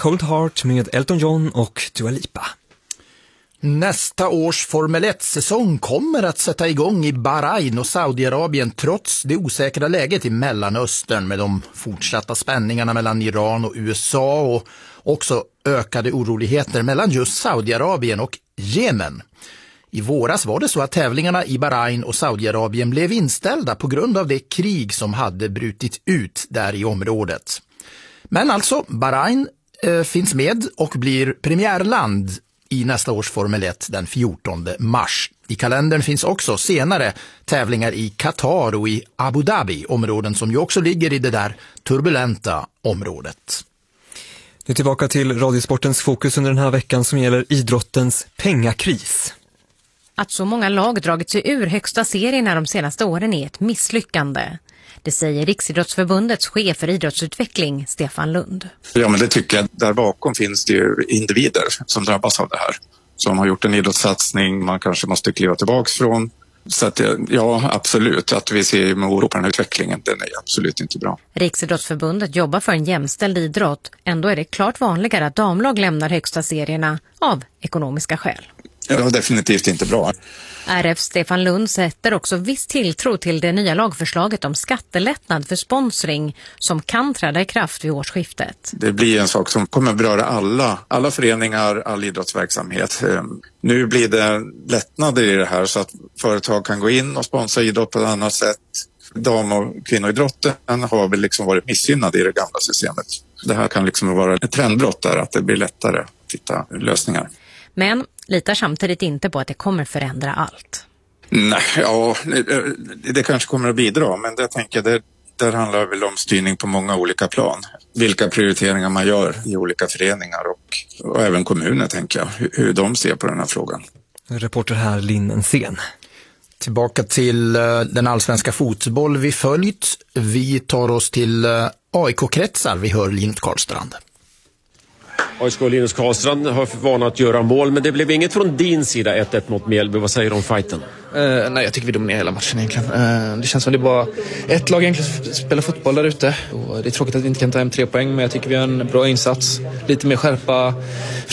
Cold Heart med Elton John och Dua Lipa. Nästa års Formel 1-säsong kommer att sätta igång i Bahrain och Saudiarabien trots det osäkra läget i Mellanöstern med de fortsatta spänningarna mellan Iran och USA och också ökade oroligheter mellan just Saudiarabien och Jemen. I våras var det så att tävlingarna i Bahrain och Saudiarabien blev inställda på grund av det krig som hade brutit ut där i området. Men alltså, Bahrain finns med och blir premiärland i nästa års Formel 1 den 14 mars. I kalendern finns också senare tävlingar i Qatar och i Abu Dhabi, områden som ju också ligger i det där turbulenta området. Nu tillbaka till Radiosportens fokus under den här veckan som gäller idrottens pengakris. Att så många lag dragit sig ur högsta serierna de senaste åren är ett misslyckande. Det säger Riksidrottsförbundets chef för idrottsutveckling, Stefan Lund. Ja, men det tycker jag. Där bakom finns det ju individer som drabbas av det här. Som har gjort en idrottssatsning man kanske måste kliva tillbaks från. Så att, ja, absolut. Att vi ser med oro på den här utvecklingen, den är absolut inte bra. Riksidrottsförbundet jobbar för en jämställd idrott. Ändå är det klart vanligare att damlag lämnar högsta serierna av ekonomiska skäl. Ja, definitivt inte bra. RF Stefan Lund sätter också viss tilltro till det nya lagförslaget om skattelättnad för sponsring som kan träda i kraft vid årsskiftet. Det blir en sak som kommer beröra alla föreningar, all idrottsverksamhet. Nu blir det lättnader i det här så att företag kan gå in och sponsra idrott på ett annat sätt. Dam- och kvinnoidrotten har väl liksom varit missgynnade i det gamla systemet. Det här kan liksom vara ett trendbrott där, att det blir lättare att hitta lösningar. Men litar samtidigt inte på att det kommer förändra allt. Nej, ja, det kanske kommer att bidra, men det tänker jag, där handlar väl om styrning på många olika plan. Vilka prioriteringar man gör i olika föreningar och även kommuner, tänker jag, hur de ser på den här frågan. Reporter här, Linn Ensén. Tillbaka till den allsvenska fotboll vi följt. Vi tar oss till AIK-kretsar. Vi hör Linus Karlstrand. AIK och Linus Karlstrand har för vana att göra mål, men det blev inget från din sida 1-1 mot Mjällby. Vad säger du om fighten? Nej, jag tycker vi dominerar hela matchen egentligen. Det känns som det är bara ett lag egentligen spelar fotboll där ute. Och det är tråkigt att vi inte kan ta hem 3 poäng, men jag tycker vi har en bra insats. Lite mer skärpa